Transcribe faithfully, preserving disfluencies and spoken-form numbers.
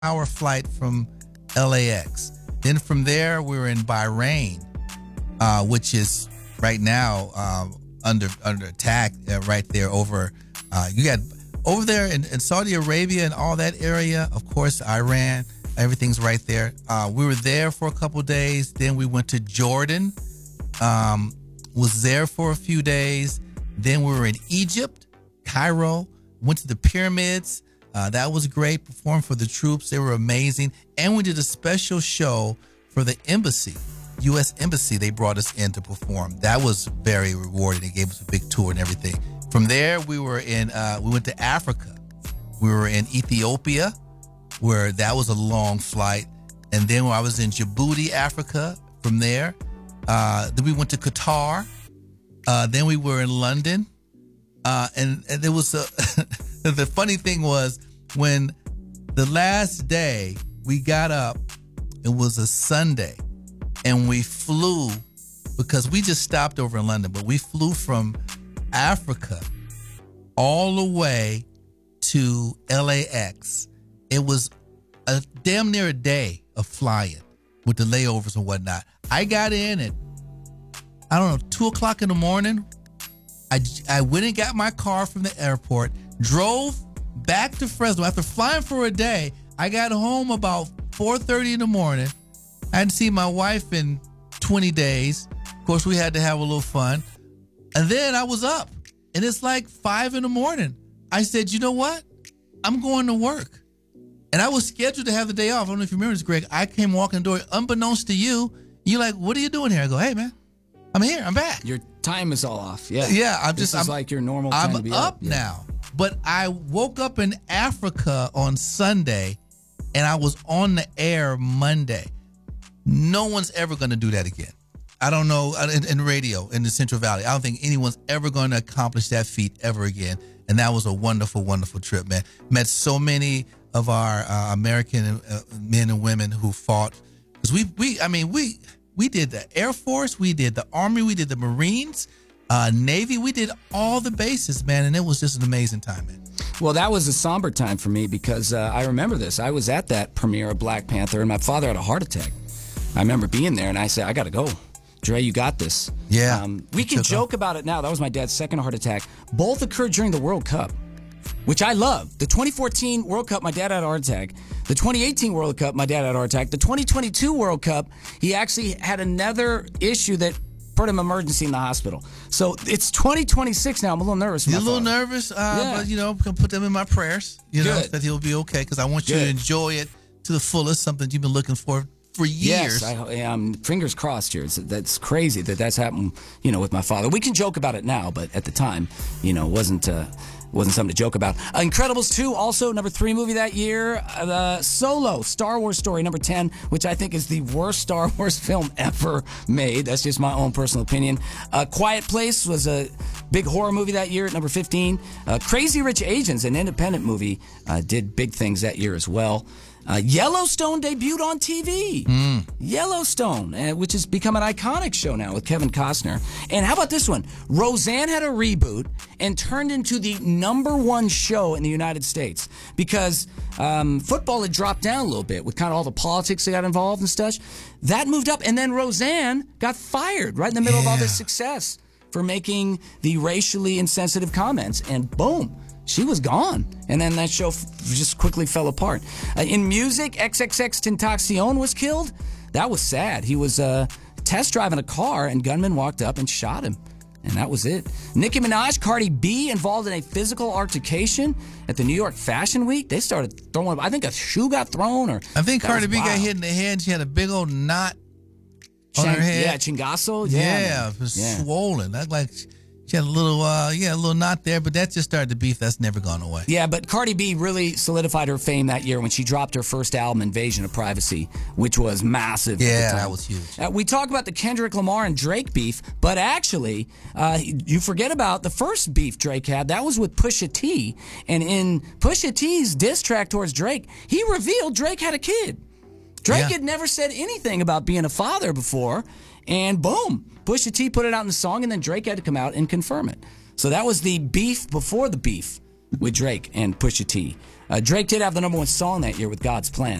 hour flight from L A X. Then from there, we were in Bahrain, uh, which is right now um, under under attack uh, right there over. Uh, you got over there in, in Saudi Arabia and all that area. Of course, Iran. Everything's right there. Uh, we were there for a couple days. Then we went to Jordan. Um, was there for a few days. Then we were in Egypt, Cairo. Went to the pyramids. Uh, that was great. Performed for the troops. They were amazing. And we did a special show for the embassy, U S Embassy. They brought us in to perform. That was very rewarding. They gave us a big tour and everything. From there, we were in. Uh, we went to Africa. We were in Ethiopia, where that was a long flight. And then when I was in Djibouti, Africa, from there, uh, then we went to Qatar. Uh, then we were in London. Uh, and, and there was a, the funny thing was when the last day we got up, it was a Sunday, and we flew because we just stopped over in London, but we flew from Africa all the way to L A X. It was a damn near a day of flying with the layovers and whatnot. I got in at, I don't know, two o'clock in the morning. I, I went and got my car from the airport, drove back to Fresno. After flying for a day, I got home about four thirty in the morning. I hadn't seen my wife in twenty days. Of course, we had to have a little fun. And then I was up, and it's like five in the morning. I said, you know what? I'm going to work. And I was scheduled to have the day off. I don't know if you remember this, Greg. I came walking the door, unbeknownst to you. You're like, what are you doing here? I go, hey, man, I'm here. I'm back. Your time is all off. Yeah. Yeah. I'm this just, is I'm like your normal time I'm to be up up. Yeah. now. But I woke up in Africa on Sunday, and I was on the air Monday. No one's ever going to do that again. I don't know, in, in radio in the Central Valley. I don't think anyone's ever going to accomplish that feat ever again. And that was a wonderful, wonderful trip, man. Met so many of our uh, American uh, men and women who fought. Because we, we, I mean, we, we did the Air Force, we did the Army, we did the Marines, uh, Navy. We did all the bases, man. And it was just an amazing time, man. Well, that was a somber time for me because uh, I remember this. I was at that premiere of Black Panther, and my father had a heart attack. I remember being there, and I said, I got to go. Dre, you got this. Yeah. Um, we can joke off. about it now. That was my dad's second heart attack. Both occurred during the World Cup, which I love. The twenty fourteen World Cup, my dad had a heart attack. The twenty eighteen World Cup, my dad had a heart attack. The twenty twenty-two World Cup, he actually had another issue that put him emergency in the hospital. So it's twenty twenty-six now. I'm a little nervous. You're a little father. nervous, uh, yeah. but, you know, can put them in my prayers, you know, Good. that he'll be okay, because I want you Good. to enjoy it to the fullest, something you've been looking for for years. Yes, I am. Fingers crossed here. It's, that's crazy that that's happened, you know, with my father. We can joke about it now, but at the time, you know, it wasn't, uh, wasn't something to joke about. Uh, Incredibles two, also number three movie that year. Uh, Solo, Star Wars story, number ten, which I think is the worst Star Wars film ever made. That's just my own personal opinion. Uh, Quiet Place was a big horror movie that year at number fifteen. Uh, Crazy Rich Asians, an independent movie, uh, did big things that year as well. Uh, Yellowstone debuted on T V. Mm. Yellowstone, uh, which has become an iconic show now with Kevin Costner. And how about this one? Roseanne had a reboot and turned into the number one show in the United States because um, football had dropped down a little bit with kind of all the politics that got involved and stuff. That moved up, and then Roseanne got fired right in the middle yeah. of all this success for making the racially insensitive comments, and boom. She was gone. And then that show f- just quickly fell apart. Uh, in music, triple X Tentacion was killed. That was sad. He was uh, test driving a car, and gunmen walked up and shot him. And that was it. Nicki Minaj, Cardi B involved in a physical altercation at the New York Fashion Week. They started throwing, I think a shoe got thrown. or I think Cardi B wild. got hit in the head. She had a big old knot on Chang- her head. Yeah, chingazo. Yeah, Yeah, it was yeah. swollen. That's like... She had a little, uh, yeah, a little knot there, but that just started the beef. That's never gone away. Yeah, but Cardi B really solidified her fame that year when she dropped her first album, Invasion of Privacy, which was massive. Yeah, at the time. that was huge. Uh, we talk about the Kendrick Lamar and Drake beef, but actually, uh, you forget about the first beef Drake had. That was with Pusha T. And in Pusha T's diss track towards Drake, he revealed Drake had a kid. Drake Yeah. had never said anything about being a father before, and boom, Pusha T put it out in the song, and then Drake had to come out and confirm it. So that was the beef before the beef with Drake and Pusha T. Uh, Drake did have the number one song that year with God's Plan.